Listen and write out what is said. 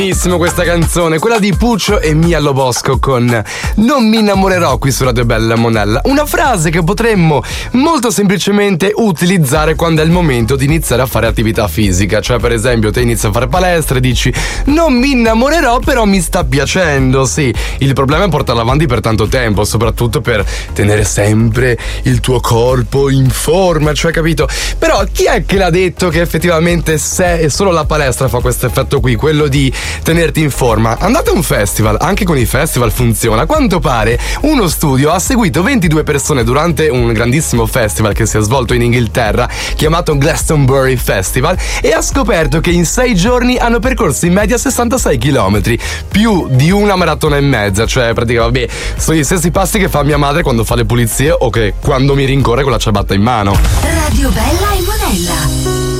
Benissimo questa canzone, quella di Puccio e Mia Lobosco con Non mi innamorerò qui su Radio Bella Monella. Una frase che potremmo molto semplicemente utilizzare quando è il momento di iniziare a fare attività fisica. Cioè, per esempio, te inizi a fare palestra e dici non mi innamorerò, però mi sta piacendo. Sì, il problema è portarla avanti per tanto tempo, soprattutto per tenere sempre il tuo corpo in forma, cioè, capito? Però chi è che l'ha detto che effettivamente se solo la palestra fa questo effetto qui, quello di tenerti in forma? Andate a un festival, anche con i festival funziona. A quanto pare uno studio ha seguito 22 persone durante un grandissimo festival che si è svolto in Inghilterra chiamato Glastonbury Festival e ha scoperto che in 6 giorni hanno percorso in media 66 km, più di una maratona e mezza. Cioè, praticamente, vabbè, sono gli stessi passi che fa mia madre quando fa le pulizie o che quando mi rincorre con la ciabatta in mano. Radio Bella e Monella.